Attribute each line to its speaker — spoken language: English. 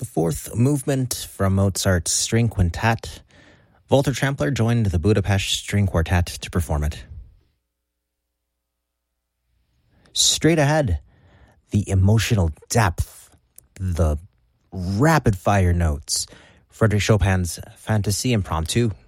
Speaker 1: the fourth movement from Mozart's String Quintet. Walter Trampler joined the Budapest String Quartet to perform it. Straight ahead, the emotional depth, the rapid-fire notes. Frédéric Chopin's Fantasy Impromptu,